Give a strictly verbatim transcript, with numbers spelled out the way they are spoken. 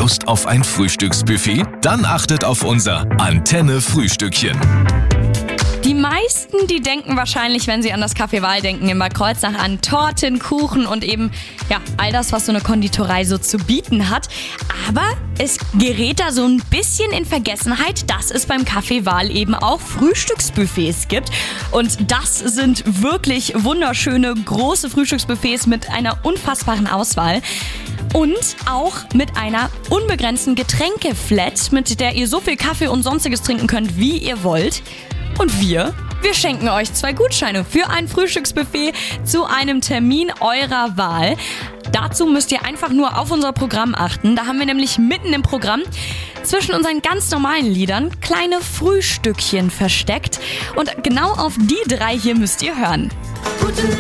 Lust auf ein Frühstücksbuffet? Dann achtet auf unser Antenne-Frühstückchen. Die meisten, die denken wahrscheinlich, wenn sie an das Café Wahl denken, in Bad Kreuznach an Torten, Kuchen und eben ja all das, was so eine Konditorei so zu bieten hat. Aber es gerät da so ein bisschen in Vergessenheit, dass es beim Café Wahl eben auch Frühstücksbuffets gibt. Und das sind wirklich wunderschöne, große Frühstücksbuffets mit einer unfassbaren Auswahl. Und auch mit einer unbegrenzten Getränkeflat, mit der ihr so viel Kaffee und Sonstiges trinken könnt, wie ihr wollt. Und wir, wir schenken euch zwei Gutscheine für ein Frühstücksbuffet zu einem Termin eurer Wahl. Dazu müsst ihr einfach nur auf unser Programm achten. Da haben wir nämlich mitten im Programm zwischen unseren ganz normalen Liedern kleine Frühstückchen versteckt. Und genau auf die drei hier müsst ihr hören. Gute